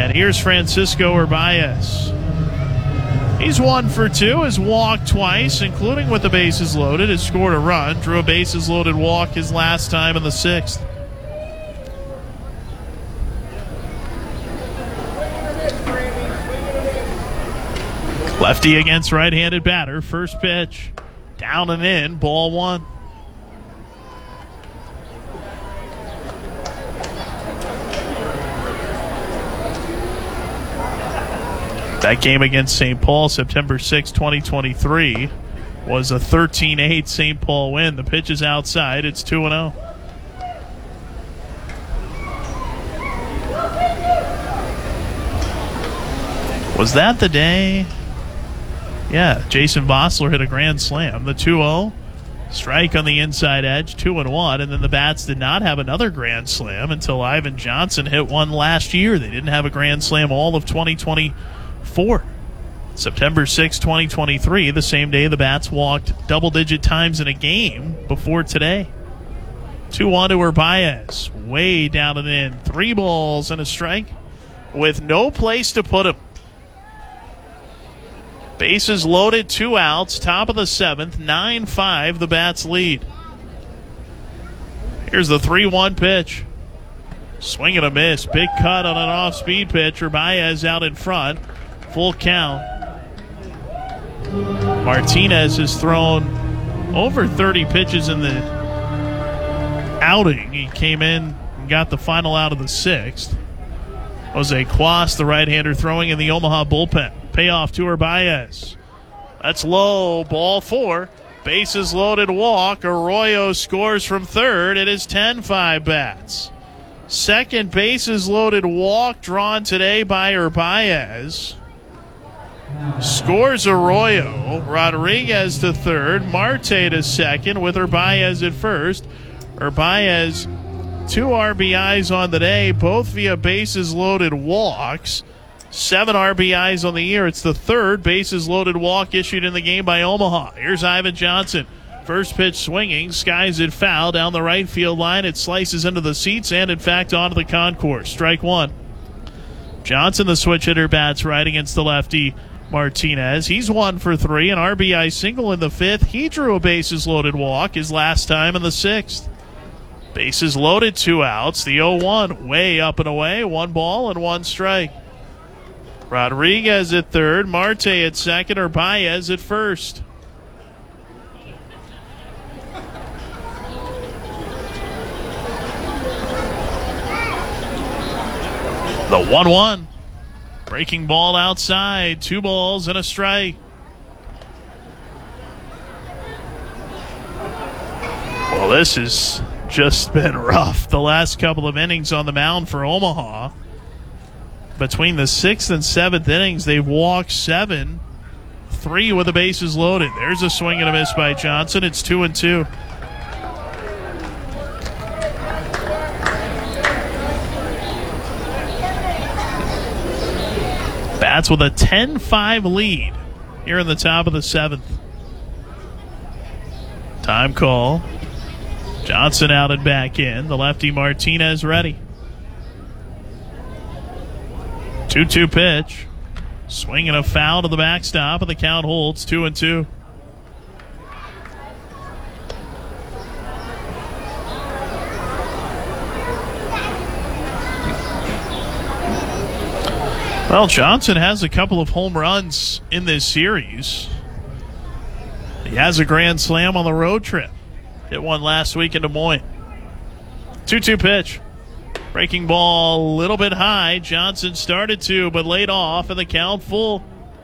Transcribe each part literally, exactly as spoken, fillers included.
And here's Francisco Urbaez. He's one for two, has walked twice, including with the bases loaded, has scored a run, drew a bases loaded walk his last time in the sixth. Lefty against right-handed batter, first pitch, down and in, ball one. That game against Saint Paul, September sixth, twenty twenty-three, was a thirteen eight Saint Paul win. The pitch is outside. It's two and oh. Was that the day? Yeah, Jason Vossler hit a grand slam. The two oh, strike on the inside edge, two and one, and then the Bats did not have another grand slam until Ivan Johnson hit one last year. They didn't have a grand slam all of twenty twenty-four. September sixth, twenty twenty-three, the same day the Bats walked double-digit times in a game before today. two one to Urbaez, way down and in. Three balls and a strike with no place to put him. Bases loaded, two outs, top of the seventh, nine five, the Bats lead. Here's the three one pitch. Swing and a miss. Big cut on an off-speed pitch. Urbaez out in front. Full count. Martinez has thrown over thirty pitches in the outing. He came in and got the final out of the sixth. Jose Cuas, the right-hander, throwing in the Omaha bullpen. Payoff to Urbaez. That's low. Ball four. Bases loaded walk. Arroyo scores from third. It is ten five Bats. Second bases loaded walk drawn today by Urbaez. Scores Arroyo. Rodriguez to third. Marte to second with Urbaez at first. Urbaez, two R B Is on the day, both via bases loaded walks. Seven R B Is on the year. It's the third bases loaded walk issued in the game by Omaha. Here's Ivan Johnson. First pitch swinging. Skies it foul down the right field line. It slices into the seats and, in fact, onto the concourse. Strike one. Johnson, the switch hitter, bats right against the lefty Martinez. He's one for three. An R B I single in the fifth. He drew a bases loaded walk his last time in the sixth. Bases loaded, two outs. The oh one way up and away. One ball and one strike. Rodriguez at third. Marte at second. Urbaez at first. The one one. Breaking ball outside. Two balls and a strike. Well, this has just been rough. The last couple of innings on the mound for Omaha. Between the sixth and seventh innings, they've walked seven. Three with the bases loaded. There's a swing and a miss by Johnson. It's two and two. Bats with a ten five lead here in the top of the seventh. Time call. Johnson out and back in. The lefty Martinez ready. two two pitch. Swing and a foul to the backstop, and the count holds two and two. Well, Johnson has a couple of home runs in this series. He has a grand slam on the road trip. Hit one last week in Des Moines. two two pitch. Breaking ball a little bit high. Johnson started to, but laid off, and the count full.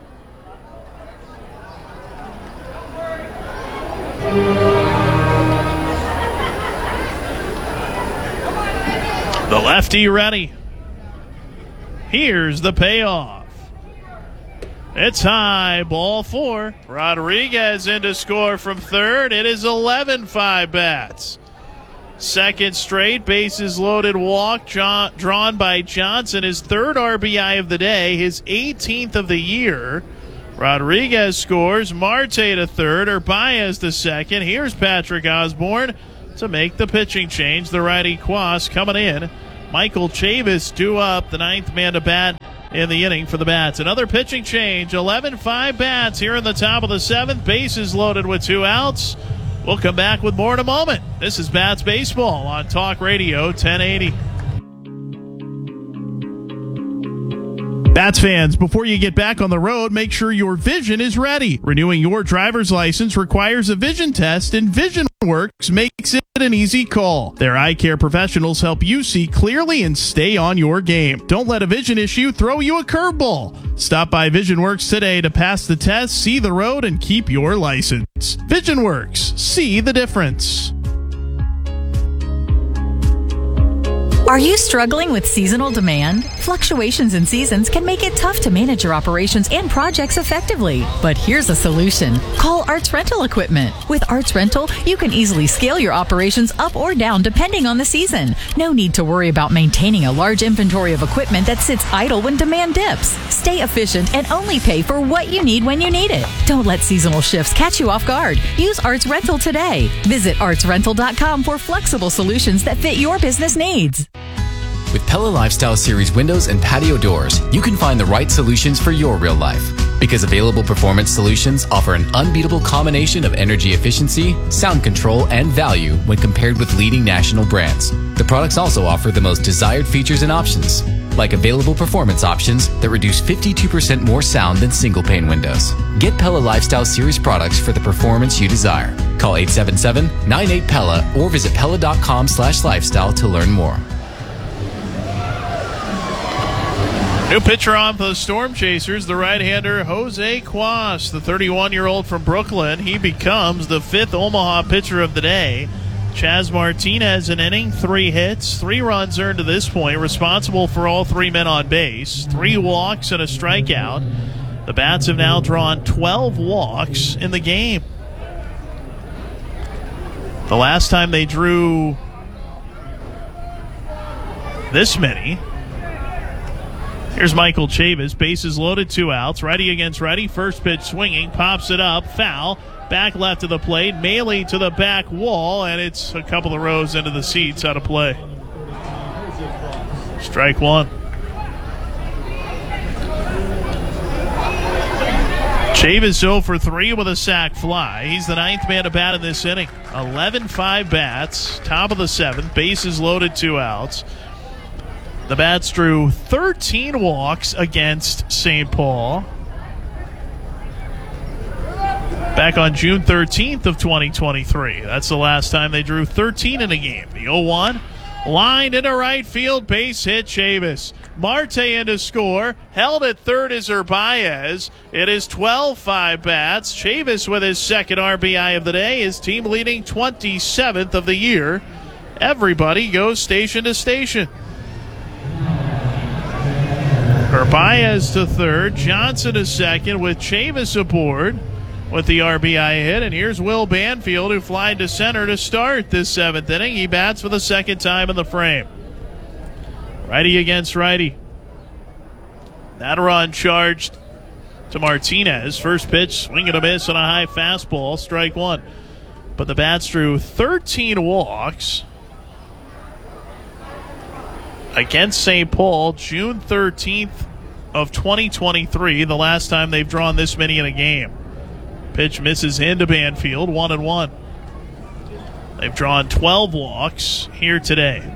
The lefty ready. Here's the payoff. It's high, ball four. Rodriguez in to score from third. It is eleven five Bats. Second straight bases loaded walk John, drawn by Johnson. His third R B I of the day, his eighteenth of the year. Rodriguez scores. Marte to third. Urbaez to second. Here's Patrick Osborne to make the pitching change. The righty Cuas coming in. Michael Chavis due up, the ninth man to bat in the inning for the Bats. Another pitching change. eleven five Bats here in the top of the seventh. Bases loaded with two outs. We'll come back with more in a moment. This is Bats Baseball on Talk Radio ten eighty. Bats fans, before you get back on the road, make sure your vision is ready. Renewing your driver's license requires a vision test, and VisionWorks makes it an easy call. Their eye care professionals help you see clearly and stay on your game. Don't let a vision issue throw you a curveball. Stop by VisionWorks today to pass the test, see the road, and keep your license. VisionWorks. See the difference. Are you struggling with seasonal demand? Fluctuations in seasons can make it tough to manage your operations and projects effectively. But here's a solution. Call Arts Rental Equipment. With Arts Rental, you can easily scale your operations up or down depending on the season. No need to worry about maintaining a large inventory of equipment that sits idle when demand dips. Stay efficient and only pay for what you need when you need it. Don't let seasonal shifts catch you off guard. Use Arts Rental today. Visit arts rental dot com for flexible solutions that fit your business needs. With Pella Lifestyle Series windows and patio doors, you can find the right solutions for your real life. Because available performance solutions offer an unbeatable combination of energy efficiency, sound control, and value when compared with leading national brands. The products also offer the most desired features and options, like available performance options that reduce fifty-two percent more sound than single-pane windows. Get Pella Lifestyle Series products for the performance you desire. Call eight seven seven, nine eight, P E L L A or visit pella dot com slash lifestyle to learn more. New pitcher on for the Storm Chasers, the right-hander Jose Cuas, the thirty-one-year-old from Brooklyn. He becomes the fifth Omaha pitcher of the day. Chas Martinez an inning, three hits, three runs earned to this point, responsible for all three men on base, three walks and a strikeout. The Bats have now drawn twelve walks in the game. The last time they drew this many. Here's Michael Chavis, bases loaded, two outs, righty against righty, first pitch swinging, pops it up, foul, back left of the plate, Maile to the back wall, and it's a couple of rows into the seats out of play. Strike one. Chavis oh for three with a sac fly. He's the ninth man to bat in this inning. eleven five Bats, top of the seventh, bases loaded, two outs. The Bats drew thirteen walks against Saint Paul back on June thirteenth of twenty twenty-three. That's the last time they drew thirteen in a game. The oh one, lined into right field, base hit Chavis. Marte in to score, held at third is Urbaez. It is twelve five Bats. Chavis with his second R B I of the day, his team leading twenty-seventh of the year. Everybody goes station to station. Urbaez to third, Johnson to second with Chavis aboard with the R B I hit. And here's Will Banfield, who flied to center to start this seventh inning. He bats for the second time in the frame. Righty against righty. That run charged to Martinez. First pitch, swing and a miss on a high fastball, strike one. But the Bats drew thirteen walks against Saint Paul, June thirteenth of twenty twenty-three, the last time they've drawn this many in a game. Pitch misses into Banfield, one and one. They've drawn twelve walks here today.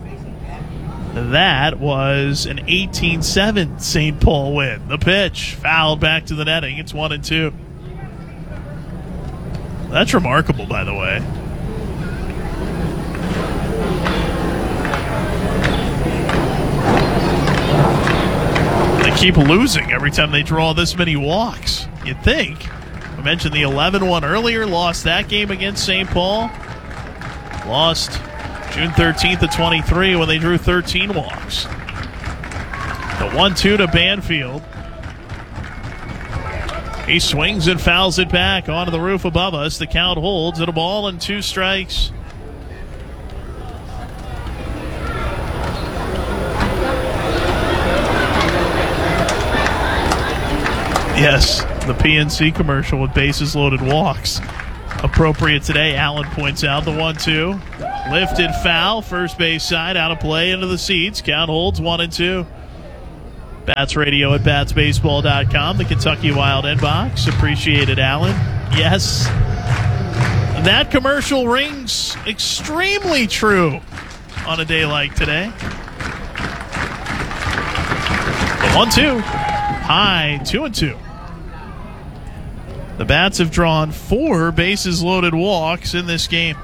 That was an eighteen seven Saint Paul win. The pitch fouled back to the netting. It's one and two. That's remarkable, by the way. They keep losing every time they draw this many walks. You'd think. I mentioned the eleven one earlier. Lost that game against Saint Paul. Lost June thirteenth of twenty-three when they drew thirteen walks. The one two to Banfield. He swings and fouls it back onto the roof above us. The count holds at a ball and two strikes. Yes, the P N C commercial with bases loaded walks. Appropriate today, Allen points out. The one two. Lifted foul, first base side, out of play, into the seats. Count holds one and two. Bats Radio at bats baseball dot com, the Kentucky Wild inbox. Appreciate it, Alan. Yes, that commercial rings extremely true on a day like today. one two. High, two and two. The Bats have drawn four bases loaded walks in this game.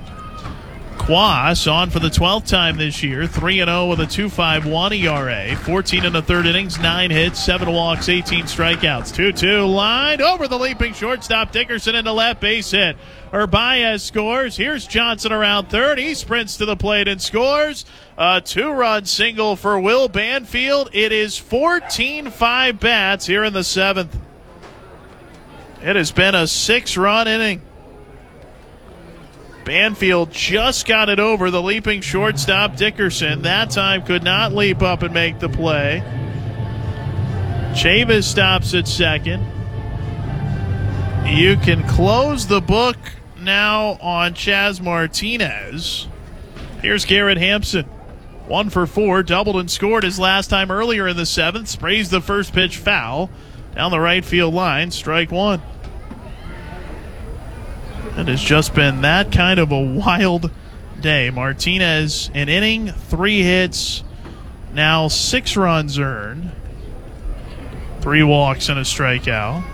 Quas on for the twelfth time this year, three and oh with a two point five one E R A, fourteen in the third innings, nine hits, seven walks, eighteen strikeouts. two two lined over the leaping shortstop. Dickerson into left, base hit. Urbaez scores. Here's Johnson around third. He sprints to the plate and scores. A two-run single for Will Banfield. It is fourteen five Bats here in the seventh. It has been a six-run inning. Banfield just got it over the leaping shortstop Dickerson. That time could not leap up and make the play. Chavis stops at second. You can close the book now on Chas Martinez. Here's Garrett Hampson. One for four, doubled and scored his last time earlier in the seventh. Sprays the first pitch foul down the right field line. Strike one. It has just been that kind of a wild day. Martinez, an inning, three hits, now six runs earned, three walks and a strikeout.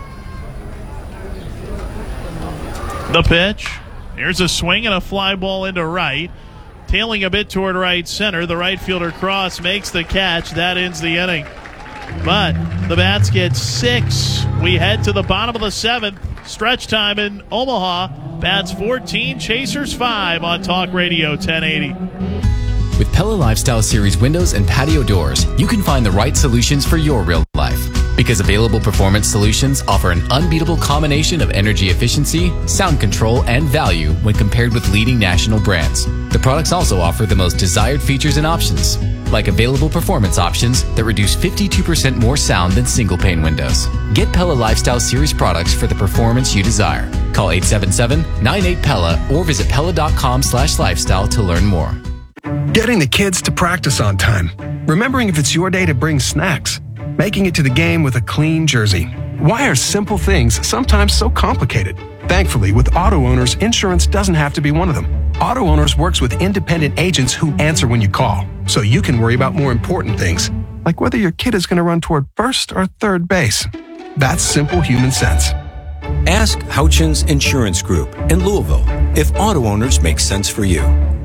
The pitch. Here's a swing and a fly ball into right. Tailing a bit toward right center. The right fielder Cross makes the catch. That ends the inning. But the Bats get six. We head to the bottom of the seventh. Stretch time in Omaha. Bats fourteen, Chasers five on Talk Radio ten eighty. With Pella Lifestyle Series windows and patio doors, you can find the right solutions for your real life. Because available performance solutions offer an unbeatable combination of energy efficiency, sound control, and value when compared with leading national brands. The products also offer the most desired features and options, like available performance options that reduce fifty-two percent more sound than single-pane windows. Get Pella Lifestyle Series products for the performance you desire. Call eight seven seven, nine eight, P E L L A or visit Pella.com slash lifestyle to learn more. Getting the kids to practice on time. Remembering if it's your day to bring snacks. Making it to the game with a clean jersey. Why are simple things sometimes so complicated? Thankfully, with Auto Owners, insurance doesn't have to be one of them. Auto Owners works with independent agents who answer when you call, so you can worry about more important things, like whether your kid is going to run toward first or third base. That's simple human sense. Ask Houchins Insurance Group in Louisville if Auto Owners makes sense for you.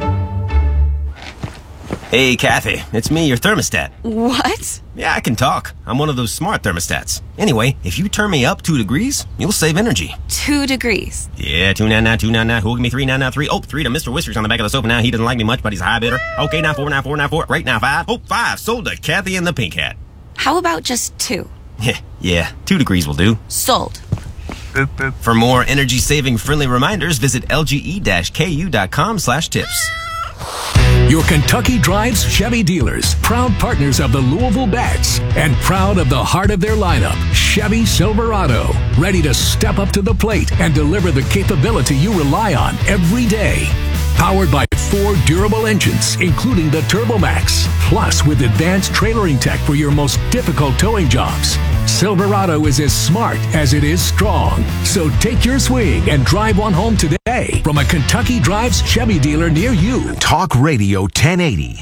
Hey, Kathy, it's me, your thermostat. What? Yeah, I can talk. I'm one of those smart thermostats. Anyway, if you turn me up two degrees, you'll save energy. Two degrees? Yeah, two nine nine, two nine nine. Who'll give me three nine nine three? Oh, three to Mister Whiskers on the back of the sofa now. He doesn't like me much, but he's a high bidder. Okay, now four nine four nine four. Right now five. Oh, five. Sold to Kathy and the Pink Hat. How about just two? Yeah, yeah, two degrees will do. Sold. For more energy-saving friendly reminders, visit lge-ku.com slash tips. Your Kentucky Drives Chevy dealers, proud partners of the Louisville Bats, and proud of the heart of their lineup, Chevy Silverado, ready to step up to the plate and deliver the capability you rely on every day. Powered by four durable engines, including the TurboMax, plus with advanced trailering tech for your most difficult towing jobs. Silverado is as smart as it is strong. So take your swing and drive one home today from a Kentucky Drives Chevy dealer near you. Talk Radio ten eighty.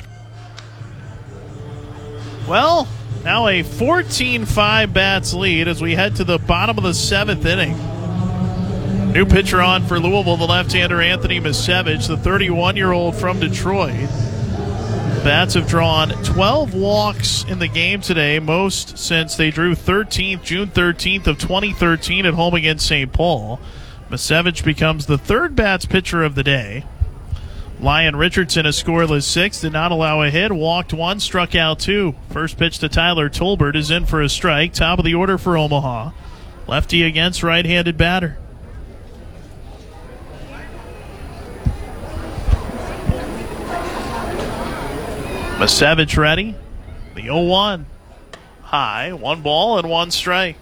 Well, now a fourteen five Bats lead as we head to the bottom of the seventh inning. New pitcher on for Louisville, the left-hander Anthony Misevich, the thirty-one-year-old from Detroit. Bats have drawn twelve walks in the game today, most since they drew thirteenth, June thirteenth of twenty thirteen at home against Saint Paul. Misevich becomes the third Bats pitcher of the day. Lyon Richardson, a scoreless six, did not allow a hit, walked one, struck out two. First pitch to Tyler Tolbert is in for a strike, top of the order for Omaha. Lefty against right-handed batter. Misevich ready. The oh one. High. One ball and one strike.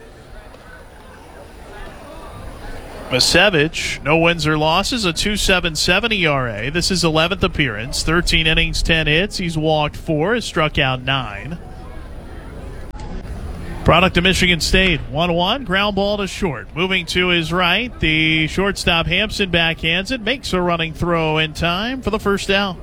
Misevich, no wins or losses, a two point seven seven E R A. This is eleventh appearance. thirteen innings, ten hits. He's walked four, has struck out nine. Product of Michigan State, one one, ground ball to short. Moving to his right, the shortstop Hampson backhands it, makes a running throw in time for the first down.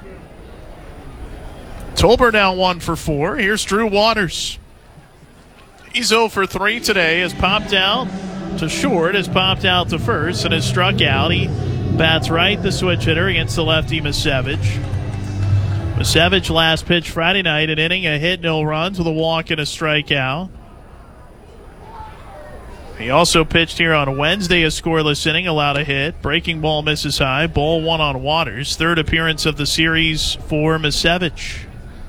Tolbert down one for four. Here's Drew Waters. He's zero for three today, has popped out to short, has popped out to first, and has struck out. He bats right, the switch hitter, against the lefty Misevich. Misevich last pitch Friday night, an inning, a hit, no runs, with a walk and a strikeout. He also pitched here on Wednesday, a scoreless inning, allowed a hit. Breaking ball misses high, ball one on Waters. Third appearance of the series for Misevich.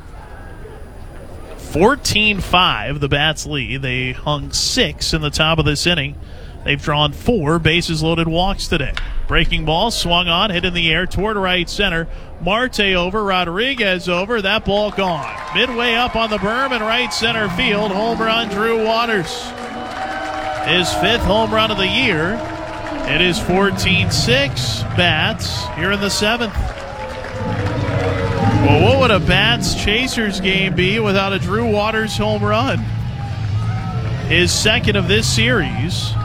fourteen five, the Bats lead. They hung six in the top of this inning. They've drawn four bases-loaded walks today. Breaking ball, swung on, hit in the air toward right center. Marte over, Rodriguez over. That ball gone. Midway up on the berm in right center field. Home run, Drew Waters. His fifth home run of the year. It is fourteen six, Bats, here in the seventh. Well, what would a Bats-Chasers game be without a Drew Waters home run? His second of this series.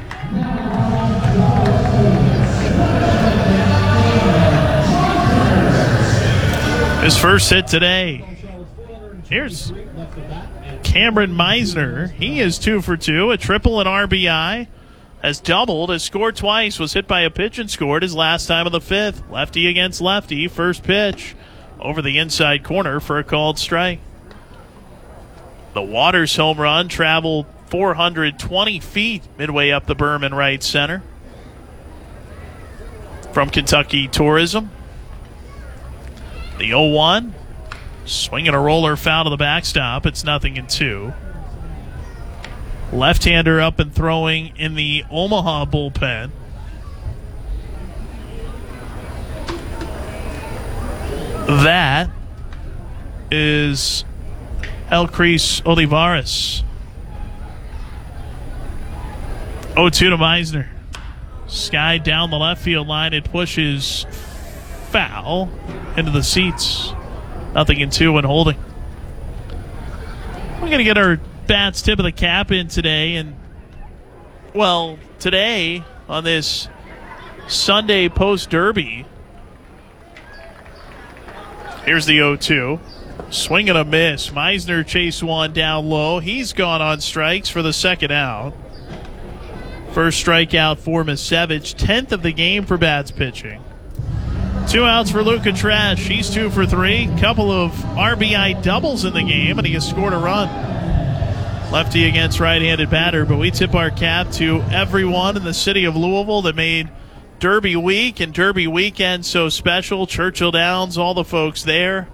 His first hit today. Here's Cameron Meisner. He is two for two, a triple and R B I. Has doubled, has scored twice, was hit by a pitch and scored his last time of the fifth. Lefty against lefty, first pitch over the inside corner for a called strike. The Waters home run traveled four hundred twenty feet midway up the berm in right center. From Kentucky Tourism. The oh one, swinging a roller foul to the backstop. It's nothing in two. Left-hander up and throwing in the Omaha bullpen. That is Elcris Olivares. oh two to Meisner. Sky down the left field line. It pushes foul into the seats. Nothing in two and holding. We're going to get our Bats tip of the cap in today. And, well, today on this Sunday post-derby, here's the oh two. Swing and a miss. Meisner chased one down low. He's gone on strikes for the second out. First strikeout for Misevich. Tenth of the game for Bats pitching. Two outs for Luca Trash. He's two for three. Couple of R B I doubles in the game, and he has scored a run. Lefty against right-handed batter, but we tip our cap to everyone in the city of Louisville that made Derby week and Derby weekend so special. Churchill Downs, all the folks there.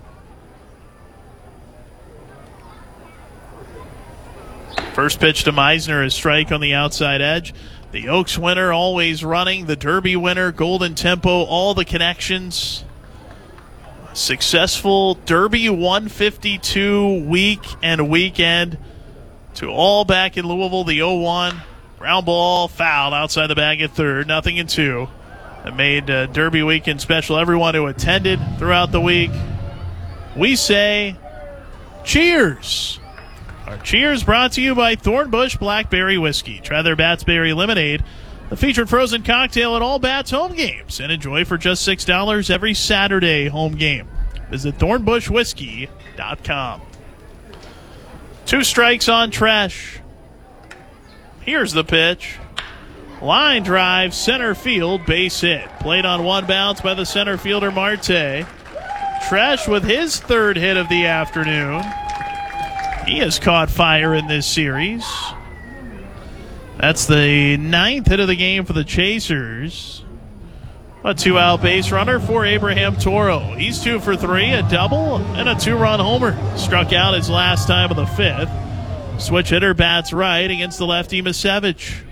First pitch to Meisner, a strike on the outside edge. The Oaks winner always running. The Derby winner, Golden Tempo, all the connections. Successful Derby one fifty-two week and weekend to all back in Louisville. The oh one, ground ball, fouled outside the bag at third. Nothing in two. That made uh, Derby weekend special. Everyone who attended throughout the week, we say cheers. Our cheers brought to you by Thornbush Blackberry Whiskey. Try their Bats Berry Lemonade, the featured frozen cocktail at all Bats home games, and enjoy for just six dollars every Saturday home game. Visit thornbush whiskey dot com. Two strikes on Trash. Here's the pitch. Line drive, center field, base hit. Played on one bounce by the center fielder Marte. Trash with his third hit of the afternoon. He has caught fire in this series. That's the ninth hit of the game for the Chasers. A two-out base runner for Abraham Toro. He's two for three, a double, and a two-run homer. Struck out his last time of the fifth. Switch hitter bats right against the lefty Misevich.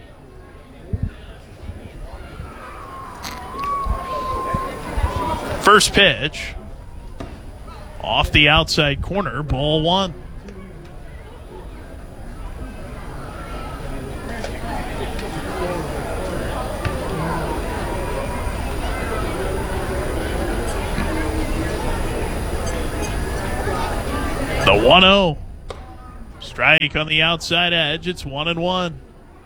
First pitch. Off the outside corner, ball one. The one oh. Strike on the outside edge. It's one and one.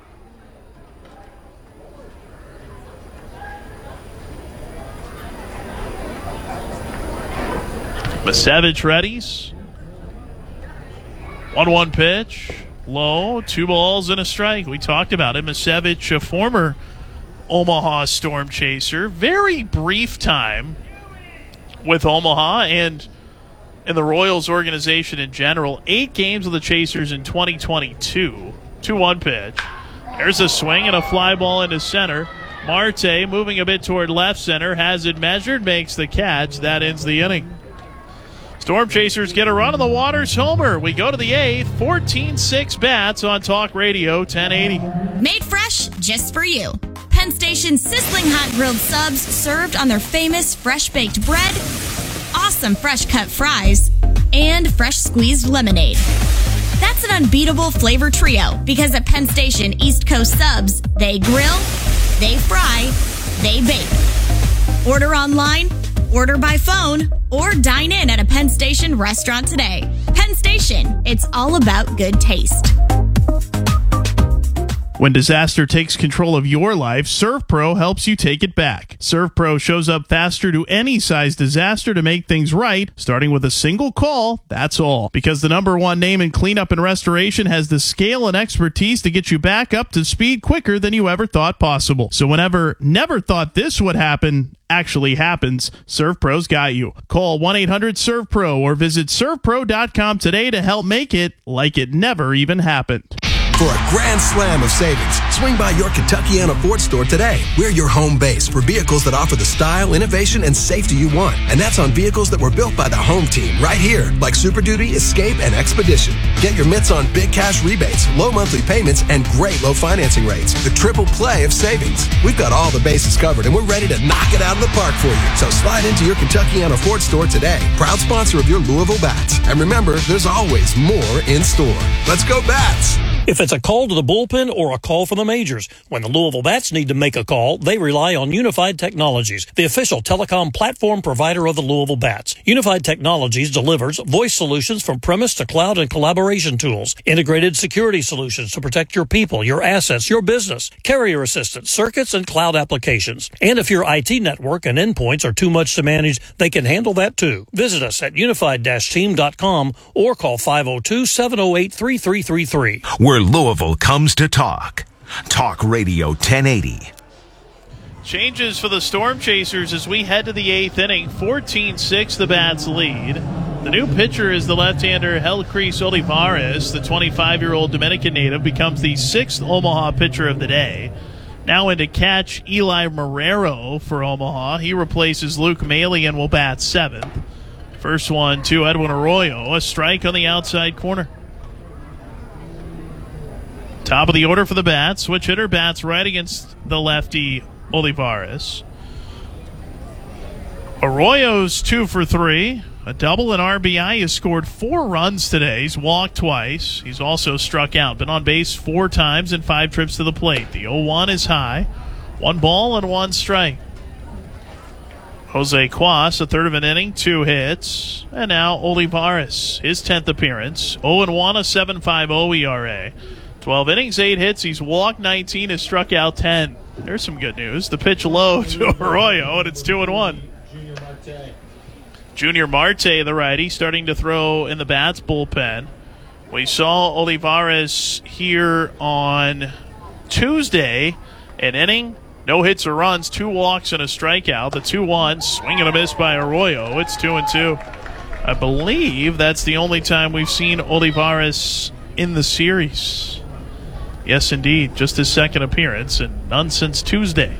Masevich readies. one one pitch. Low. Two balls and a strike. We talked about it. Masevich, a former Omaha Storm Chaser. Very brief time with Omaha and in the Royals organization in general. Eight games with the Chasers in twenty twenty-two. two one pitch. There's a swing and a fly ball into center. Marte moving a bit toward left center. Has it measured. Makes the catch. That ends the inning. Storm Chasers get a run on the Waters homer. We go to the eighth. fourteen six Bats on Talk Radio ten eighty. Made fresh just for you. Penn Station's sizzling hot grilled subs served on their famous fresh baked bread, awesome fresh cut fries, and fresh squeezed lemonade. That's an unbeatable flavor trio because at Penn Station East Coast Subs, they grill, they fry, they bake. Order online, order by phone, or dine in at a Penn Station restaurant today. Penn Station, it's all about good taste. When disaster takes control of your life, ServPro helps you take it back. ServPro shows up faster to any size disaster to make things right, starting with a single call, that's all. Because the number one name in cleanup and restoration has the scale and expertise to get you back up to speed quicker than you ever thought possible. So whenever never thought this would happen actually happens, ServPro's got you. Call one eight hundred serve pro or visit serve pro dot com today to help make it like it never even happened. For a grand slam of savings, swing by your Kentuckiana Ford store today. We're your home base for vehicles that offer the style, innovation, and safety you want. And that's on vehicles that were built by the home team right here, like Super Duty, Escape, and Expedition. Get your mitts on big cash rebates, low monthly payments, and great low financing rates. The triple play of savings. We've got all the bases covered, and we're ready to knock it out of the park for you. So slide into your Kentuckiana Ford store today. Proud sponsor of your Louisville Bats. And remember, there's always more in store. Let's go Bats! If it's a call to the bullpen or a call from the majors, when the Louisville Bats need to make a call, they rely on Unified Technologies, the official telecom platform provider of the Louisville Bats. Unified Technologies delivers voice solutions from premise to cloud and collaboration tools, integrated security solutions to protect your people, your assets, your business, carrier assistance, circuits, and cloud applications. And if your I T network and endpoints are too much to manage, they can handle that too. Visit us at unified dash team dot com or call five oh two, seven oh eight, three three three three. Where Louisville comes to talk. Talk Radio ten eighty. Changes for the Storm Chasers as we head to the eighth inning. fourteen six the Bats lead. The new pitcher is the left-hander Helcris Olivares. The twenty-five-year-old Dominican native becomes the sixth Omaha pitcher of the day. Now in to catch Eli Marrero for Omaha. He replaces Luke Mailey and will bat seventh. First one to Edwin Arroyo. A strike on the outside corner. Top of the order for the Bats. Switch hitter bats right against the lefty Olivares. Arroyo's two for three. A double and R B I. He has scored four runs today. He's walked twice. He's also struck out. Been on base four times in five trips to the plate. The oh one is high. One ball and one strike. Jose Cuas, a third of an inning, two hits. And now Olivares, his tenth appearance. oh and one, a seven point five oh E R A. twelve innings, eight hits. He's walked nineteen, has struck out ten. There's some good news. The pitch low to Arroyo, and it's two and one. Junior Marte. Junior Marte, the righty, starting to throw in the Bats bullpen. We saw Olivares here on Tuesday. An inning, no hits or runs, two walks and a strikeout. The two one, swing and a miss by Arroyo. It's two and two. I believe that's the only time we've seen Olivares in the series. Yes, indeed. Just his second appearance, and none since Tuesday.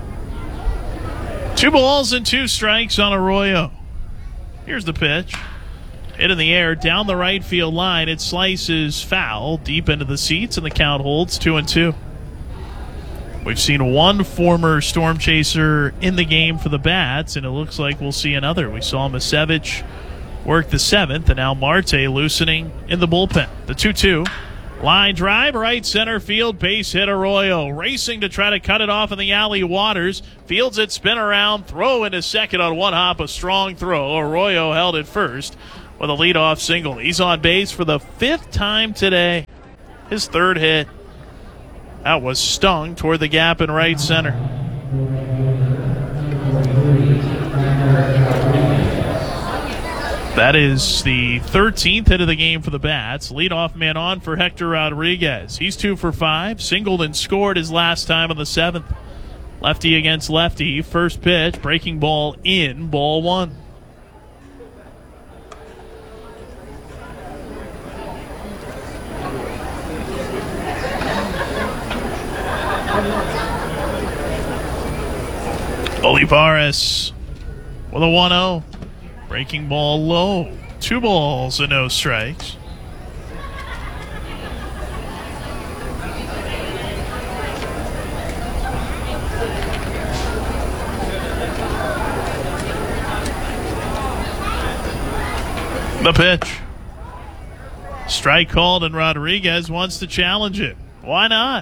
Two balls and two strikes on Arroyo. Here's the pitch. Hit in the air, down the right field line. It slices foul, deep into the seats, and the count holds two and two. We've seen one former Storm Chaser in the game for the Bats, and it looks like we'll see another. We saw Masevich work the seventh, and now Marte loosening in the bullpen. The two two. Line drive, right center field, base hit Arroyo. Racing to try to cut it off in the alley. Waters fields it, spin around, throw into second on one hop, a strong throw. Arroyo held it first. with a leadoff single. He's on base for the fifth time today. His third hit. That was stung toward the gap in right center. That is the thirteenth hit of the game for the Bats. Leadoff man on for Hector Rodriguez. He's two for five. Singled and scored his last time in the seventh. Lefty against lefty. First pitch. Breaking ball in. Ball one. Olivares with a one oh. Breaking ball low. Two balls and no strikes. The pitch. Strike called, and Rodriguez wants to challenge it. Why not?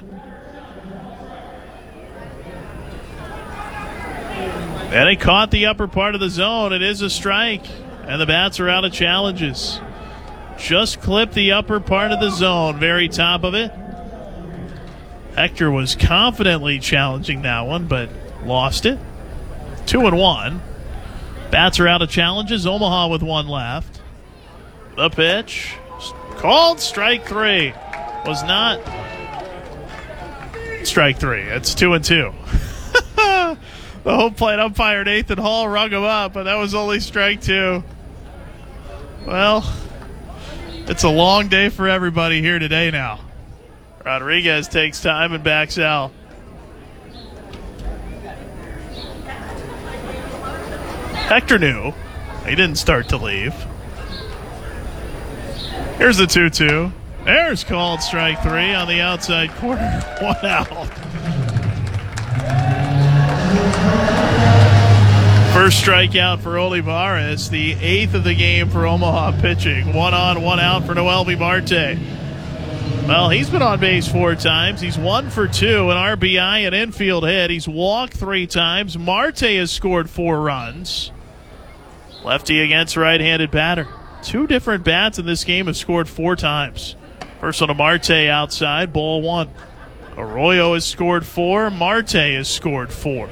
And it caught the upper part of the zone. It is a strike, and the Bats are out of challenges. Just clipped the upper part of the zone, very top of it. Hector was confidently challenging that one, but lost it. Two and one. Bats are out of challenges. Omaha with one left. The pitch. Called strike three. Was not strike three. It's two and two. The home plate umpire, Nathan Hall, rung him up, but that was only strike two. Well, it's a long day for everybody here today now. Rodriguez takes time and backs out. Hector knew. He didn't start to leave. Here's the two two. There's called strike three on the outside corner. One out. First strikeout for Olivares, the eighth of the game for Omaha pitching. One on, one out for Noelvi Marte. Well, he's been on base four times. He's one for two, an R B I, an infield hit. He's walked three times. Marte has scored four runs. Lefty against right-handed batter. Two different bats in this game have scored four times. First one to Marte outside, ball one. Arroyo has scored four. Marte has scored four.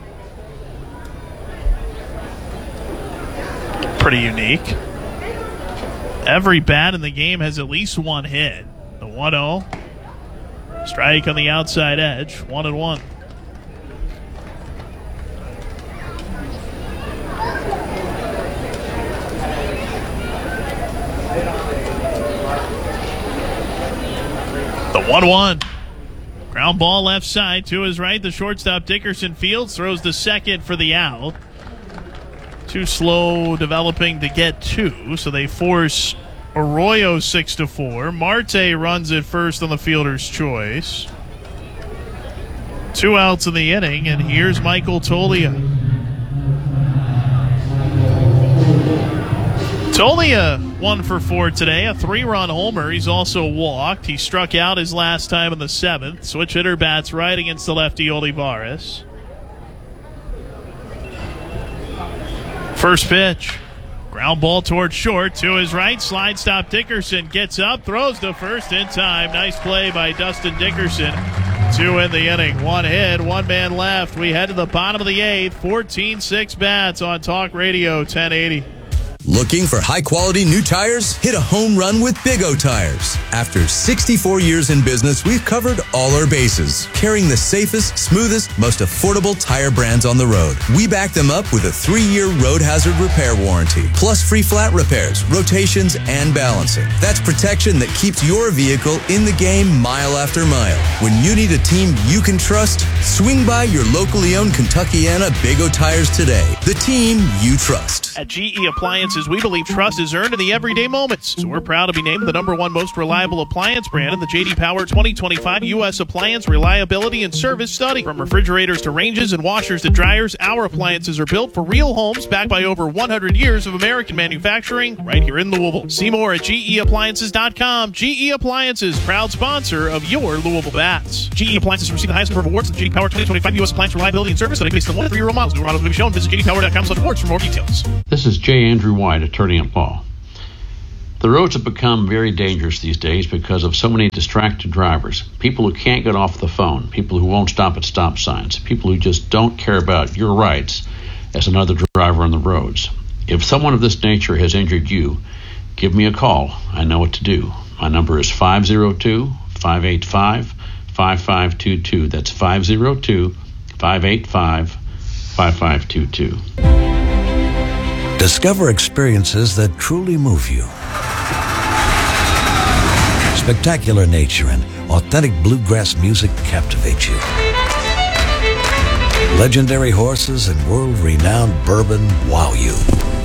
Pretty unique. Every bat in the game has at least one hit. The one oh. Strike on the outside edge. One and one. The one one. Ground ball left side to his right. The shortstop Dickerson fields. Throws the second for the out. Too slow developing to get two, so they force Arroyo six to four. Marte runs it first on the fielder's choice. Two outs in the inning, and here's Michael Toglia. Toglia one for four today, a three-run homer. He's also walked. He struck out his last time in the seventh. Switch hitter bats right against the lefty Olivares. First pitch. Ground ball towards short to his right. Slide stop Dickerson gets up, throws to first in time. Nice play by Dustin Dickerson. Two in the inning. One hit, one man left. We head to the bottom of the eighth. fourteen six Bats on Talk Radio ten eighty. Looking for high-quality new tires? Hit a home run with Big O Tires. After sixty-four years in business, we've covered all our bases, carrying the safest, smoothest, most affordable tire brands on the road. We back them up with a three-year road hazard repair warranty, plus free flat repairs, rotations, and balancing. That's protection that keeps your vehicle in the game mile after mile. When you need a team you can trust, swing by your locally owned Kentuckiana Big O Tires today. The team you trust. At G E Appliances, we believe trust is earned in the everyday moments. So we're proud to be named the number one most reliable appliance brand in the J D Power twenty twenty-five U S Appliance Reliability and Service Study. From refrigerators to ranges and washers to dryers, our appliances are built for real homes backed by over one hundred years of American manufacturing right here in Louisville. See more at G E appliances dot com. G E Appliances, proud sponsor of your Louisville Bats. G E Appliances receive the highest number of awards in the J D Power twenty twenty-five U S Appliance Reliability and Service Study based on one to three-year-old models. New models will be shown. Visit J D Power dot com slash awards for more details. This is J. Andrew White, attorney at law. The roads have become very dangerous these days because of so many distracted drivers, people who can't get off the phone, people who won't stop at stop signs, people who just don't care about your rights as another driver on the roads. If someone of this nature has injured you, give me a call. I know what to do. My number is five oh two, five eight five, five five two two. That's five oh two, five eight five, five five two two. Discover experiences that truly move you. Spectacular nature and authentic bluegrass music captivate you. Legendary horses and world-renowned bourbon wow you.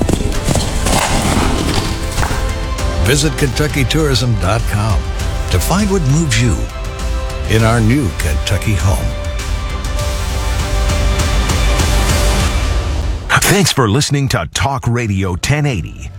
Visit Kentucky Tourism dot com to find what moves you in our new Kentucky home. Thanks for listening to Talk Radio ten eighty.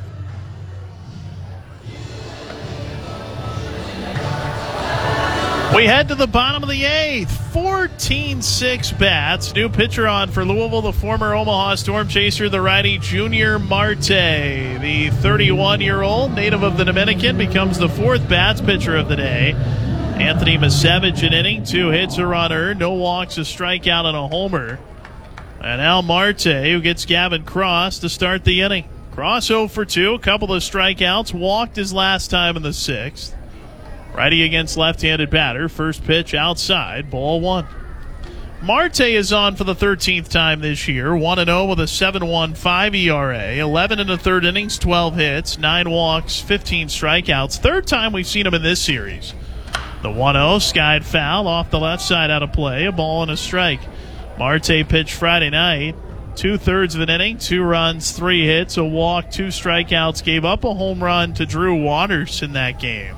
We head to the bottom of the eighth. fourteen six bats. New pitcher on for Louisville, the former Omaha Storm Chaser, the righty Junior Marte. The thirty-one-year-old, native of the Dominican, becomes the fourth bats pitcher of the day. Anthony Misevich an inning, two hits, a runner, no walks, a strikeout, and a homer. And Al Marte, who gets Gavin Cross to start the inning. Cross oh for two, a couple of strikeouts, walked his last time in the sixth. Righty against left-handed batter. First pitch outside. Ball one. Marte is on for the thirteenth time this year. one and oh with a seven point one five E R A. eleven in the third innings, twelve hits, nine walks, fifteen strikeouts. Third time we've seen him in this series. The one oh skied foul off the left side out of play. A ball and a strike. Marte pitched Friday night. Two-thirds of an inning, two runs, three hits, a walk, two strikeouts. Gave up a home run to Drew Waters in that game.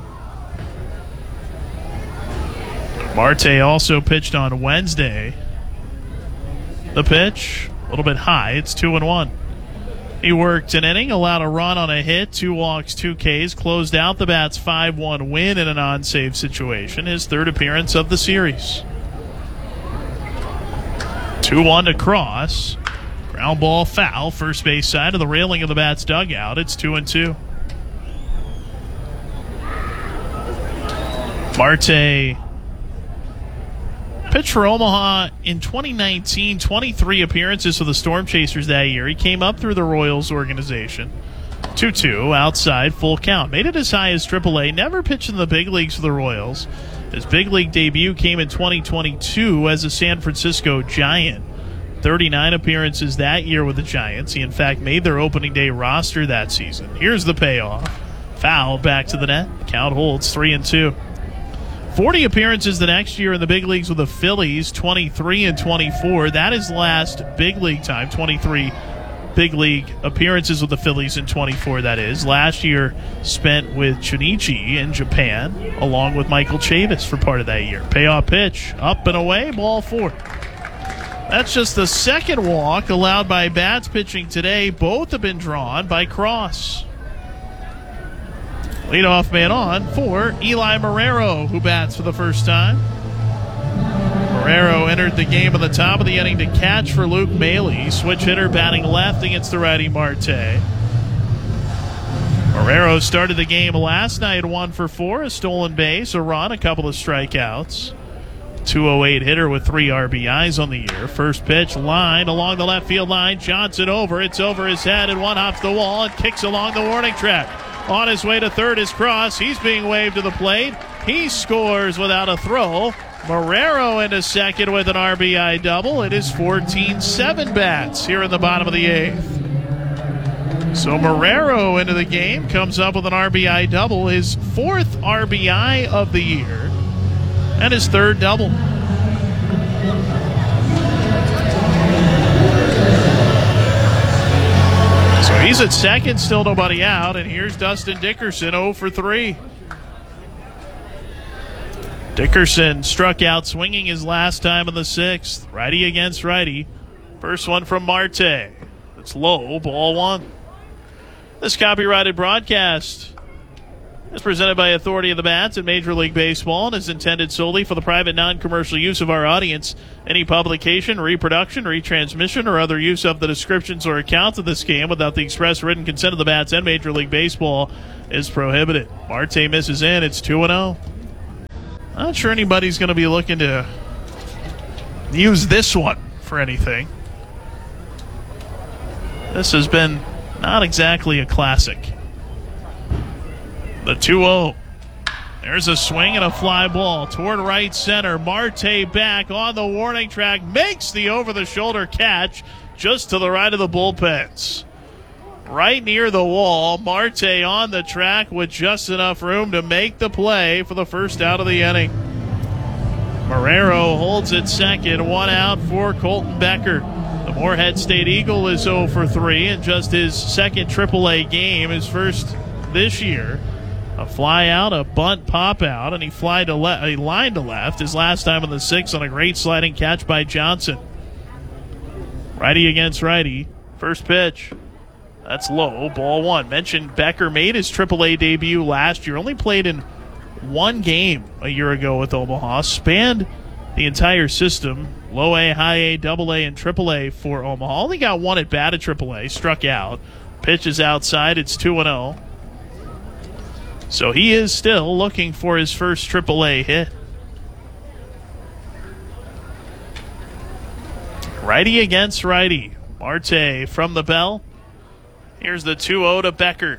Marte also pitched on Wednesday. The pitch, a little bit high. It's two and one. He worked an inning, allowed a run on a hit, two walks, two Ks, closed out the Bats' five one win in a non-save situation. His third appearance of the series. two one to Cross. Ground ball foul, first base side of the railing of the Bats' dugout. It's two and two. Marte pitched for Omaha in twenty nineteen, twenty-three appearances for the Storm Chasers that year. He came up through the Royals organization. two two, outside, full count. Made it as high as triple A. Never pitched in the big leagues for the Royals. His big league debut came in twenty twenty-two as a San Francisco Giant. thirty-nine appearances that year with the Giants. He, in fact, made their opening day roster that season. Here's the payoff. Foul back to the net. Count holds three and two. forty appearances the next year in the big leagues with the Phillies, twenty-three and twenty-four. That is last big league time, twenty-three big league appearances with the Phillies in twenty-four, that is. Last year spent with Chunichi in Japan, along with Michael Chavis for part of that year. Payoff pitch, up and away, ball four. That's just the second walk allowed by Bats pitching today. Both have been drawn by Cross. Leadoff man on for Eli Marrero, who bats for the first time. Marrero entered the game at the top of the inning to catch for Luke Bailey. Switch hitter batting left against the righty Marte. Marrero started the game last night one for four, a stolen base, a run, a couple of strikeouts. two oh eight hitter with three R B Is on the year. First pitch line along the left field line. Johnson over. It's over his head and one hops the wall and kicks along the warning track. On his way to third is Cross. He's being waved to the plate. He scores without a throw. Marrero into second with an R B I double. It is fourteen seven Bats here in the bottom of the eighth. So Marrero into the game, comes up with an R B I double, his fourth R B I of the year, and his third double. So he's at second, still nobody out, and here's Dustin Dickerson, oh for three. Dickerson struck out swinging his last time in the sixth. Righty against righty. First one from Marte. It's low, ball one. This copyrighted broadcast is presented by Authority of the Bats in Major League Baseball and is intended solely for the private, non-commercial use of our audience. Any publication, reproduction, retransmission, or other use of the descriptions or accounts of this game without the express written consent of the Bats and Major League Baseball is prohibited. Marte misses in. It's two and oh. Not sure anybody's going to be looking to use this one for anything. This has been not exactly a classic. The two oh. There's a swing and a fly ball toward right center. Marte back on the warning track. Makes the over-the-shoulder catch just to the right of the bullpens. Right near the wall. Marte on the track with just enough room to make the play for the first out of the inning. Marrero holds it second. One out for Colton Becker. The Moorhead State Eagle is oh for three in just his second triple A game, his first this year. A fly out, a bunt pop out, and he fly to le- he lined to left his last time in the sixth on a great sliding catch by Johnson. Righty against righty. First pitch. That's low. Ball one. Mentioned Becker made his triple A debut last year. Only played in one game a year ago with Omaha. Spanned the entire system. Low A, high A, double A, and triple A for Omaha. Only got one at bat at triple A. Struck out. Pitch is outside. It's two and oh. So he is still looking for his first triple A hit. Righty against righty. Marte from the bell. Here's the two oh to Becker.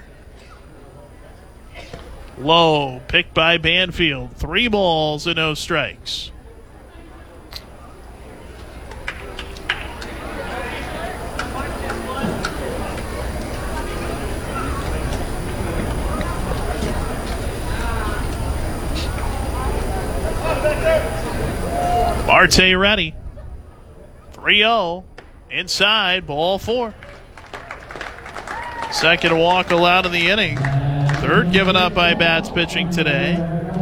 Low, picked by Banfield. Three balls and no strikes. Marte ready. three oh. Inside, ball four. Second walk allowed in the inning. Third given up by bats pitching today.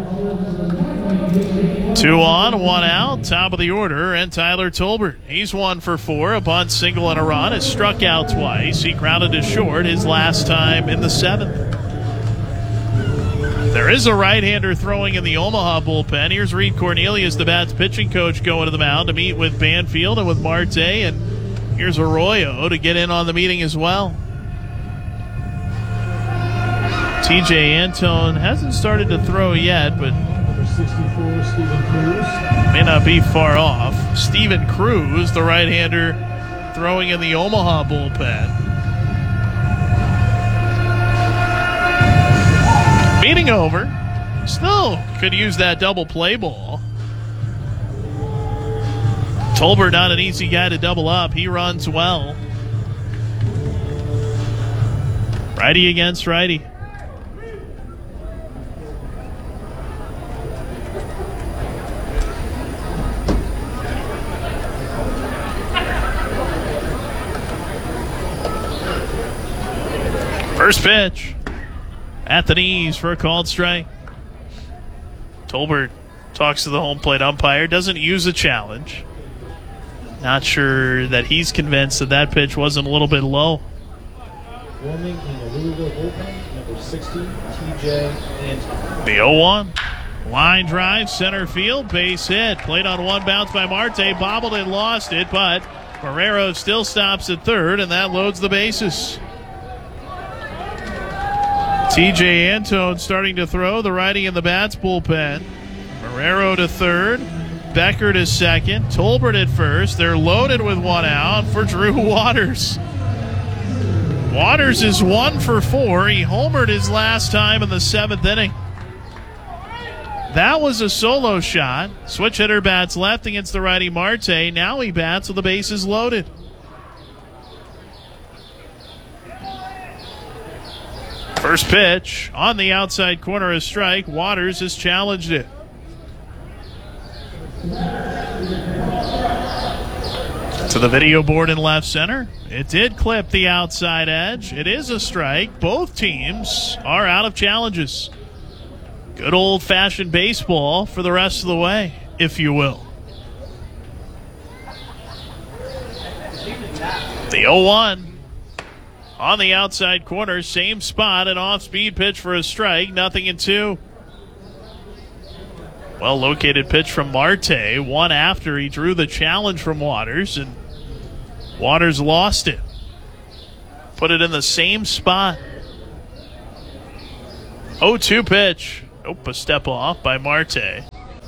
Two on, one out, top of the order, and Tyler Tolbert. He's one for four, a bunt, single, and a run. Has struck out twice. He grounded to short his last time in the seventh. There is a right-hander throwing in the Omaha bullpen. Here's Reed Cornelius, the Bats pitching coach, going to the mound to meet with Banfield and with Marte. And here's Arroyo to get in on the meeting as well. T J Antone hasn't started to throw yet, but sixty-four, Steven Cruz. May not be far off. Steven Cruz, the right-hander throwing in the Omaha bullpen. Meeting over. Still could use that double play ball. Tolbert not an easy guy to double up. He runs well. Righty against righty. First pitch. At the knees for a called strike. Tolbert talks to the home plate umpire. Doesn't use a challenge. Not sure that he's convinced that that pitch wasn't a little bit low. Warming in the Louisville bullpen, number sixty, T J Antone. The oh one. Line drive, center field, base hit. Played on one bounce by Marte. Bobbled and lost it, but Marrero still stops at third, and that loads the bases. T J Antone starting to throw, the righty in the Bats bullpen. Marrero to third, Becker to second, Tolbert at first. They're loaded with one out for Drew Waters. Waters is one for four. He homered his last time in the seventh inning. That was a solo shot. Switch hitter bats left against the righty Marte. Now he bats with the bases loaded. First pitch on the outside corner, a strike. Waters has challenged it. To the video board in left center. It did clip the outside edge. It is a strike. Both teams are out of challenges. Good old-fashioned baseball for the rest of the way, if you will. The oh one. On the outside corner, same spot, an off-speed pitch for a strike, nothing in two. Well-located pitch from Marte, one after he drew the challenge from Waters, and Waters lost it. Put it in the same spot. oh two pitch. Nope, a step off by Marte.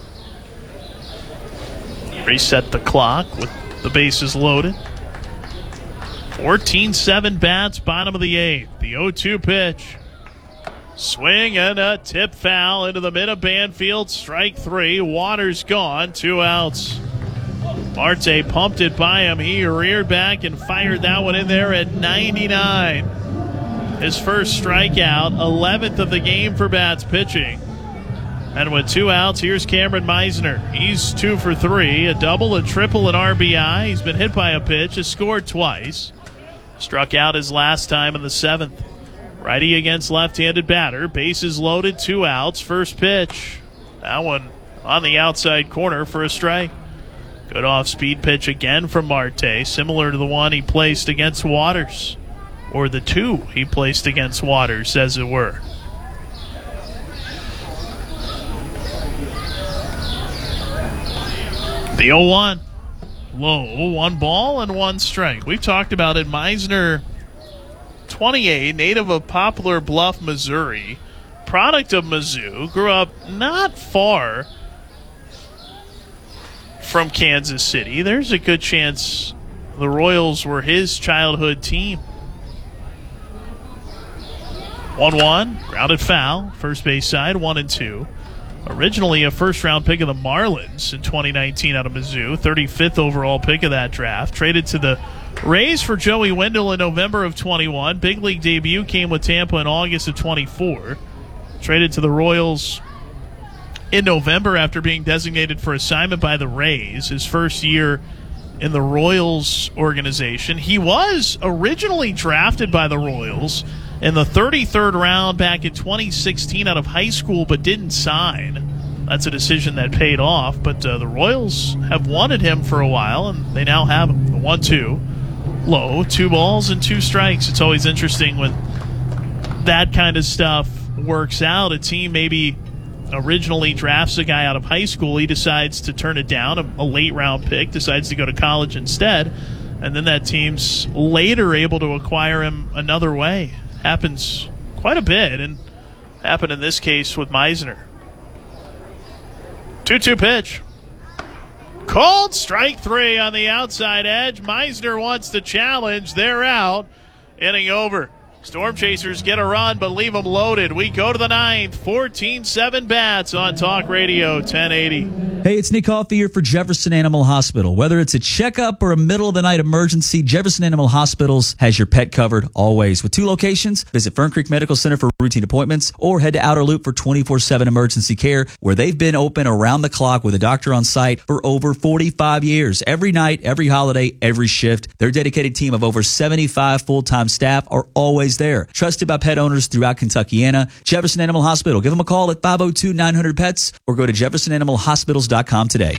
Reset the clock with the bases loaded. fourteen seven bats, bottom of the eighth. The oh two pitch. Swing and a tip foul into the mid of Banfield. Strike three. Waters gone. Two outs. Marte pumped it by him. He reared back and fired that one in there at ninety-nine. His first strikeout, eleventh of the game for bats pitching. And with two outs, here's Cameron Meisner. He's two for three, a double, a triple, an R B I. He's been hit by a pitch, has scored twice. Struck out his last time in the seventh. Righty against left-handed batter. Bases loaded, two outs. First pitch. That one on the outside corner for a strike. Good off-speed pitch again from Marte, similar to the one he placed against Waters. Or the two he placed against Waters, as it were. The oh one. Low, one ball and one strike. We've talked about it. Meisner, twenty-eight, native of Poplar Bluff, Missouri, product of Mizzou, grew up not far from Kansas City. There's a good chance the Royals were his childhood team. one one, grounded foul, first base side, one and two. Originally a first-round pick of the Marlins in twenty nineteen out of Mizzou, thirty-fifth overall pick of that draft. Traded to the Rays for Joey Wendell in November of twenty-one. Big league debut came with Tampa in August of twenty-four. Traded to the Royals in November after being designated for assignment by the Rays, his first year in the Royals organization. He was originally drafted by the Royals in the thirty-third round back in twenty sixteen out of high school, but didn't sign. That's a decision that paid off, but uh, the Royals have wanted him for a while, and they now have him. The one two. Low, two balls and two strikes. It's always interesting when that kind of stuff works out. A team maybe originally drafts a guy out of high school. He decides to turn it down, a, a late-round pick, decides to go to college instead, and then that team's later able to acquire him another way. Happens quite a bit, and happened in this case with Meisner. two two pitch. Called strike three on the outside edge. Meisner wants to challenge. They're out. Inning over. Storm Chasers get a run, but leave them loaded. We go to the ninth. fourteen seven bats on Talk Radio ten eighty. Hey, it's Nick Coffey here for Jefferson Animal Hospital. Whether it's a checkup or a middle-of-the-night emergency, Jefferson Animal Hospitals has your pet covered always. With two locations, visit Fern Creek Medical Center for routine appointments or head to Outer Loop for twenty-four seven emergency care, where they've been open around the clock with a doctor on site for over forty-five years. Every night, every holiday, every shift, their dedicated team of over seventy-five full-time staff are always there. Trusted by pet owners throughout Kentuckiana. Jefferson Animal Hospital. Give them a call at five oh two, nine hundred, P E T S or go to jefferson animal hospitals dot com today.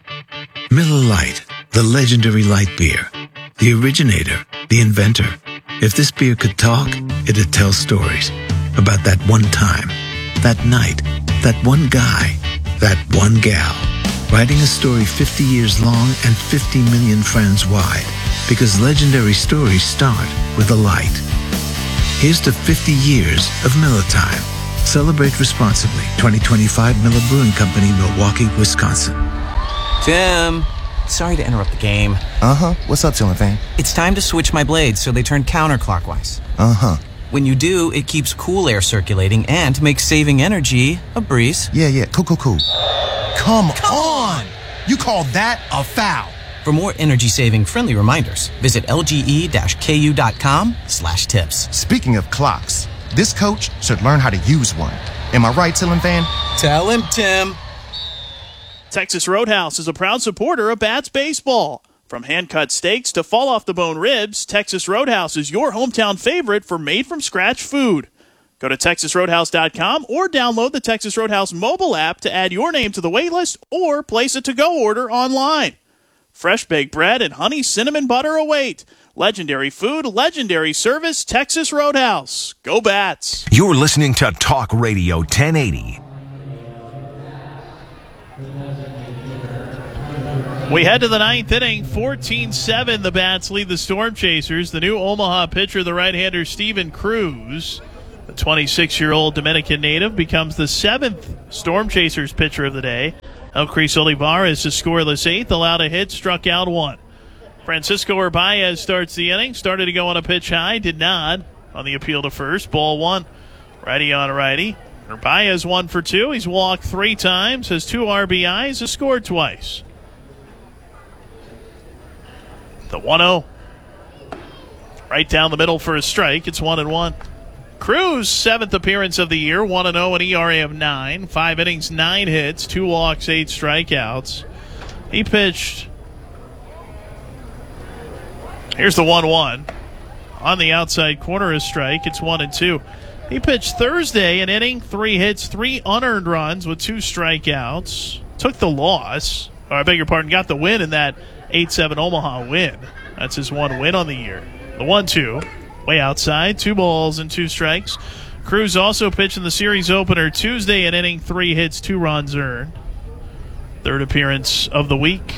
Miller Lite, the legendary light beer. The originator, the inventor. If this beer could talk, it'd tell stories about that one time, that night, that one guy, that one gal. Writing a story fifty years long and fifty million friends wide. Because legendary stories start with a light. Here's to fifty years of Miller Time. Celebrate responsibly. twenty twenty-five Miller Brewing Company, Milwaukee, Wisconsin. Tim, sorry to interrupt the game. Uh-huh. What's up, Ceiling Fan? It's time to switch my blades so they turn counterclockwise. Uh-huh. When you do, it keeps cool air circulating and makes saving energy a breeze. Yeah, yeah. Cool, cool, cool. Come, Come on! You call that a foul? For more energy-saving friendly reminders, visit lge-ku.com slash tips. Speaking of clocks, this coach should learn how to use one. Am I right, Ceiling Fan? Tell him, Tim. Texas Roadhouse is a proud supporter of Bats baseball. From hand-cut steaks to fall-off-the-bone ribs, Texas Roadhouse is your hometown favorite for made-from-scratch food. Go to texas roadhouse dot com or download the Texas Roadhouse mobile app to add your name to the waitlist or place a to-go order online. Fresh baked bread and honey cinnamon butter await. Legendary food, legendary service, Texas Roadhouse. Go Bats. You're listening to Talk Radio ten eighty. We head to the ninth inning, fourteen seven. The Bats lead the Storm Chasers. The new Omaha pitcher, the right-hander Steven Cruz, The twenty-six-year-old Dominican native becomes the seventh Storm Chasers pitcher of the day. Elcris Olivares, the scoreless eighth, allowed a hit, struck out one. Francisco Urbaez starts the inning, started to go on a pitch high, did not on the appeal to first. Ball one, righty on righty. Urbaez one for two. He's walked three times, has two R B Is, has scored twice. The one oh. Right down the middle for a strike. It's one and one. Cruz, seventh appearance of the year, one and oh, an E R A of nine. Five innings, nine hits, two walks, eight strikeouts. He pitched. Here's the one one. On the outside corner, a strike. It's one and two. He pitched Thursday, an inning, three hits, three unearned runs with two strikeouts. Took the loss. Or I beg your pardon, got the win in that eight seven Omaha win. That's his one win on the year. The one two. Way outside, two balls and two strikes. Cruz also pitched in the series opener Tuesday, an inning, three hits, two runs earned. Third appearance of the week.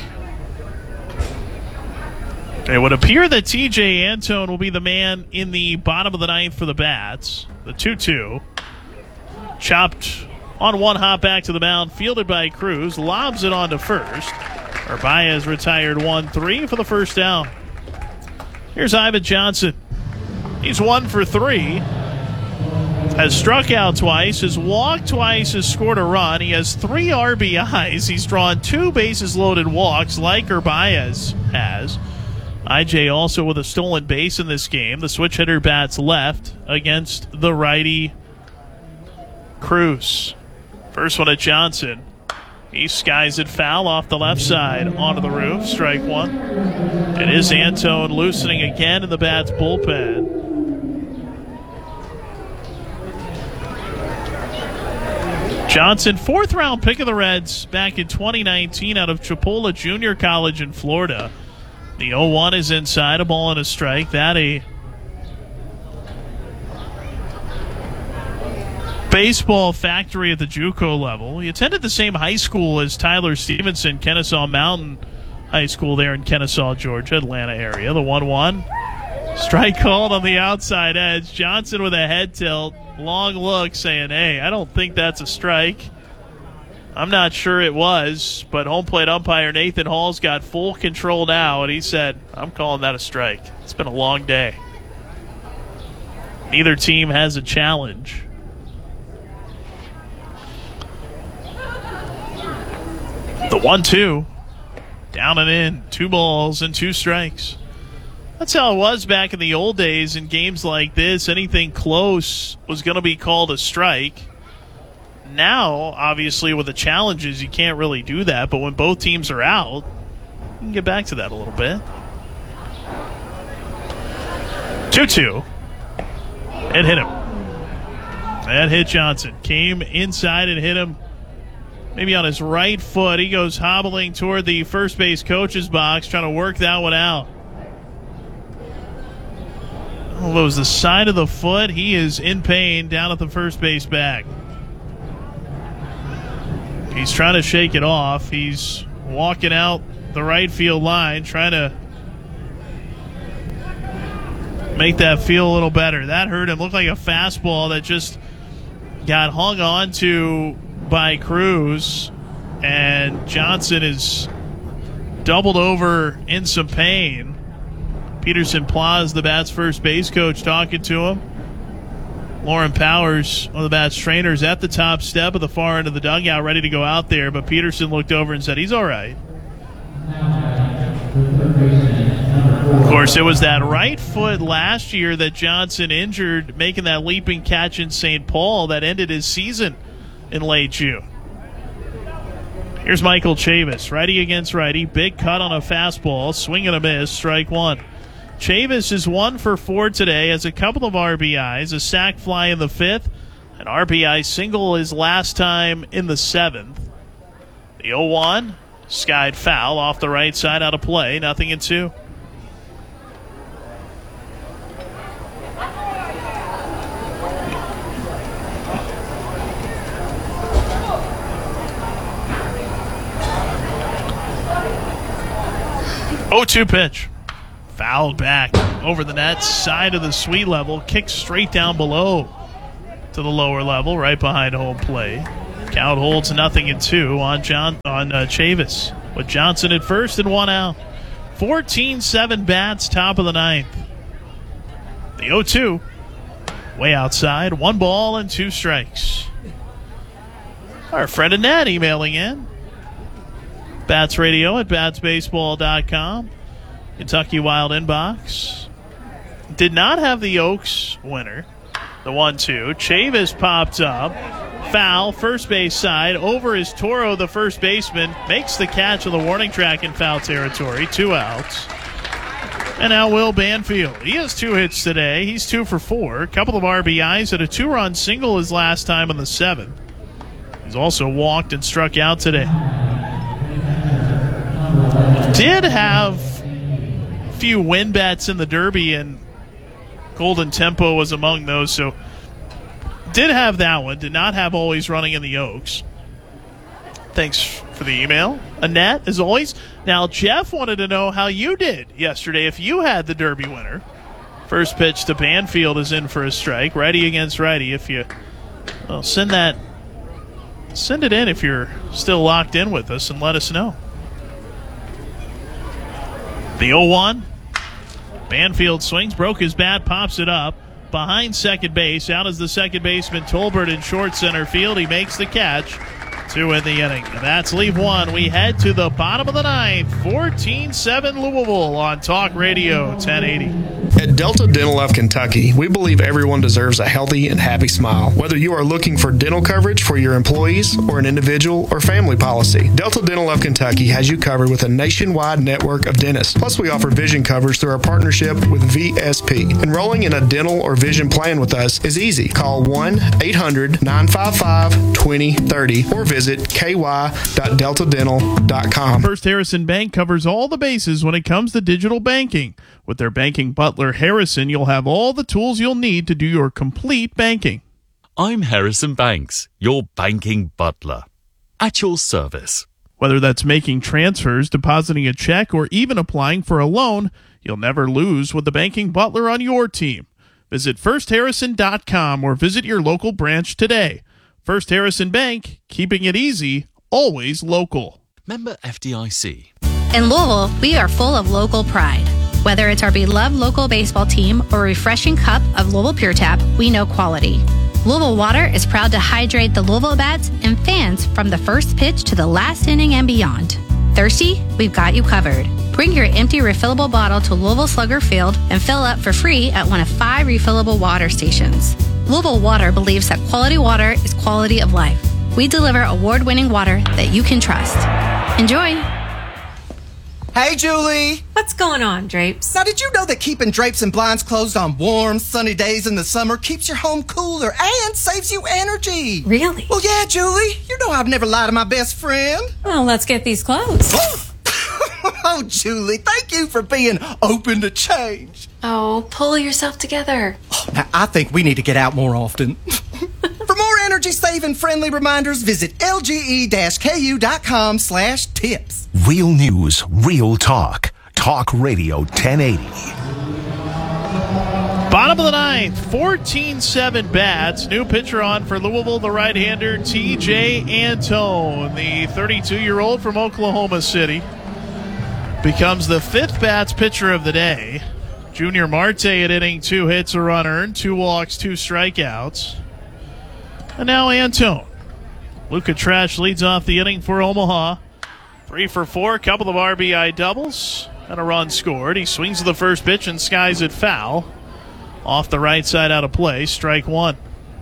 It would appear that T J Antone will be the man in the bottom of the ninth for the Bats. The two two. Chopped on one hop back to the mound, fielded by Cruz, lobs it on to first. Urbaez retired one three for the first down. Here's Ivan Johnson. He's one for three. Has struck out twice, has walked twice, has scored a run. He has three R B Is. He's drawn two bases loaded walks like Urbaez has. I J also with a stolen base in this game. The switch hitter bats left against the righty Cruz. First one at Johnson. He skies it foul off the left side onto the roof. Strike one. It is Antone loosening again in the Bats bullpen. Johnson, fourth round pick of the Reds back in twenty nineteen out of Chipola Junior College in Florida. The oh one is inside, a ball and a strike. That a baseball factory at the JUCO level. He attended the same high school as Tyler Stevenson, Kennesaw Mountain High School there in Kennesaw, Georgia, Atlanta area. The one one. Strike called on the outside edge. Johnson with a head tilt. Long look saying, hey, I don't think that's a strike. I'm not sure it was, but home plate umpire Nathan Hall's got full control now, and he said, I'm calling that a strike. It's been a long day. Neither team has a challenge. The one two. Down and in. Two balls and two strikes. That's how it was back in the old days in games like this. Anything close was going to be called a strike. Now, obviously, with the challenges, you can't really do that. But when both teams are out, you can get back to that a little bit. two two. It hit him. That hit Johnson. Came inside and hit him maybe on his right foot. He goes hobbling toward the first base coach's box, trying to work that one out. Although it was the side of the foot, he is in pain down at the first base bag. He's trying to shake it off. He's walking out the right field line, trying to make that feel a little better. That hurt him. Looked like a fastball that just got hung on to by Cruz, and Johnson is doubled over in some pain. Peterson Plaz, the Bats first base coach, talking to him. Lauren Powers, one of the Bats trainers, at the top step of the far end of the dugout, ready to go out there, but Peterson looked over and said, he's all right. Of course, it was that right foot last year that Johnson injured, making that leaping catch in Saint Paul that ended his season in late June. Here's Michael Chavis, righty against righty, big cut on a fastball, swing and a miss, strike one. Chavis is one for four today, has a couple of R B Is, a sac fly in the fifth, an R B I single his last time in the seventh. The oh one, skied foul off the right side, out of play, nothing in two. oh two pitch. Fouled back over the net, side of the sweet level, kicked straight down below to the lower level, right behind home plate. Count holds nothing in two on John on uh, Chavis, with Johnson at first and one out. fourteen seven bats, top of the ninth. The oh two, way outside, one ball and two strikes. Our friend Annette emailing in. Bats Radio at bats baseball dot com. Kentucky Wild inbox. Did not have the Oaks winner. The one two. Chavis popped up. Foul, first base side. Over is Toro, the first baseman. Makes the catch of the warning track in foul territory. Two outs. And now Will Banfield. He has two hits today. He's two for four. A couple of R B Is and a two-run single his last time in the seventh. He's also walked and struck out today. Did have a few win bets in the Derby, and Golden Tempo was among those, so did have that one. Did not have Always Running in the Oaks. Thanks for the email, Annette, as always. Now, Jeff wanted to know how you did yesterday if you had the Derby winner. First pitch to Banfield is in for a strike. Righty against righty. If you well, send that, send it in if you're still locked in with us and let us know. The oh one. Banfield swings, broke his bat, pops it up. Behind second base, out is the second baseman Tolbert in short center field. He makes the catch. Two in the inning. That's leave one. We head to the bottom of the ninth. fourteen seven Louisville on Talk Radio ten eighty. At Delta Dental of Kentucky, we believe everyone deserves a healthy and happy smile. Whether you are looking for dental coverage for your employees or an individual or family policy, Delta Dental of Kentucky has you covered with a nationwide network of dentists. Plus, we offer vision coverage through our partnership with V S P. Enrolling in a dental or vision plan with us is easy. Call one eight hundred nine five five two zero three zero or visit k y dot delta dental dot com. First Harrison Bank covers all the bases when it comes to digital banking. With their banking butler, Harrison, you'll have all the tools you'll need to do your complete banking. I'm Harrison Banks, your banking butler. At your service. Whether that's making transfers, depositing a check, or even applying for a loan, you'll never lose with the banking butler on your team. Visit first harrison dot com or visit your local branch today. First Harrison Bank, keeping it easy, always local. Member F D I C. In Louisville, we are full of local pride. Whether it's our beloved local baseball team or a refreshing cup of Louisville Pure Tap, we know quality. Louisville Water is proud to hydrate the Louisville bats and fans from the first pitch to the last inning and beyond. Thirsty? We've got you covered. Bring your empty refillable bottle to Louisville Slugger Field and fill up for free at one of five refillable water stations. Louisville Water believes that quality water is quality of life. We deliver award-winning water that you can trust. Enjoy! Hey, Julie. What's going on, Drapes? Now, did you know that keeping drapes and blinds closed on warm, sunny days in the summer keeps your home cooler and saves you energy? Really? Well, yeah, Julie. You know I've never lied to my best friend. Well, let's get these closed. Oh, Julie, thank you for being open to change. Oh, pull yourself together. Oh, now, I think we need to get out more often. For more energy-saving friendly reminders, visit L G E K U dot com slash tips. Real news, real talk. Talk Radio ten eighty. Bottom of the ninth, fourteen seven bats. New pitcher on for Louisville, the right-hander T J Antone, the thirty-two-year-old from Oklahoma City. Becomes the fifth bats pitcher of the day. Junior Marte at inning two, hits a run earned, two walks, two strikeouts. And now Antone. Luca Trash leads off the inning for Omaha. Three for four, a couple of R B I doubles, and a run scored. He swings to the first pitch and skies it foul. Off the right side out of play, strike one.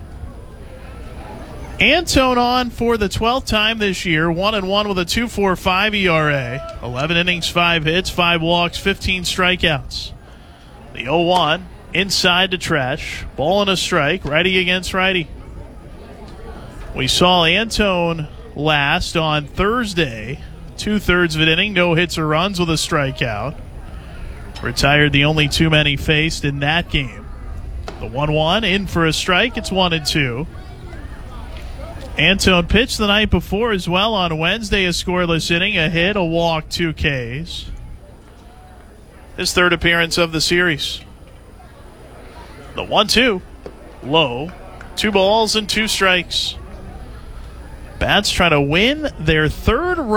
Antone on for the twelfth time this year, one and one with a two point four five E R A. eleven innings, five hits, five walks, fifteen strikeouts. The oh one, inside to Trash. Ball and a strike, righty against righty. We saw Antone last on Thursday. Two-thirds of an inning, no hits or runs with a strikeout. Retired the only two men he faced in that game. The one one, in for a strike, it's one and two. Antone pitched the night before as well on Wednesday, a scoreless inning, a hit, a walk, two Ks. His third appearance of the series. The one two, low, Two balls and two strikes. Bats trying to win their third